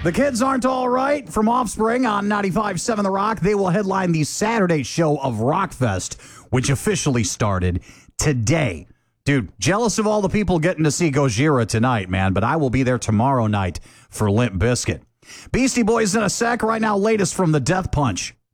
The Kids Aren't All Right from Offspring on 95.7 The Rock. They will headline the Saturday show of Rockfest, which officially started today. Dude, jealous of all the people getting to see Gojira tonight, man, but I will be there tomorrow night for Limp Bizkit. Beastie Boys in a sec. Right now, latest from the Death Punch.